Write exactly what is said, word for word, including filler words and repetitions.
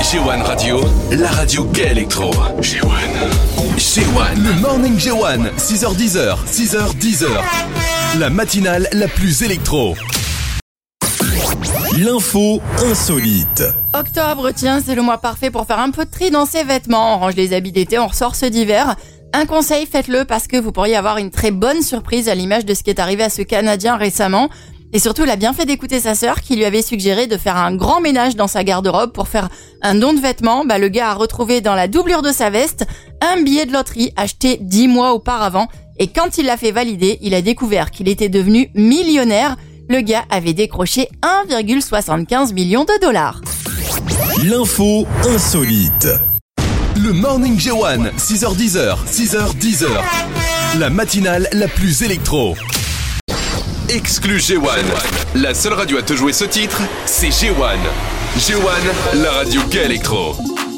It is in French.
G un Radio, la radio gay électro. G un. G un. Le Morning G un, six heures dix, six heures dix. La matinale la plus électro. L'info insolite. Octobre, tiens, c'est le mois parfait pour faire un peu de tri dans ses vêtements. On range les habits d'été, on ressort ceux d'hiver. Un conseil, faites-le parce que vous pourriez avoir une très bonne surprise à l'image de ce qui est arrivé à ce Canadien récemment. Et surtout, il a bien fait d'écouter sa sœur qui lui avait suggéré de faire un grand ménage dans sa garde-robe pour faire un don de vêtements. Bah, le gars a retrouvé dans la doublure de sa veste un billet de loterie acheté dix mois auparavant. Et quand il l'a fait valider, il a découvert qu'il était devenu millionnaire. Le gars avait décroché un virgule soixante-quinze million de dollars. L'info insolite. Le Morning G un, six heures dix, six heures dix. La matinale la plus électro. Exclu G un. La seule radio à te jouer ce titre, c'est G un. G un, la radio gay électro.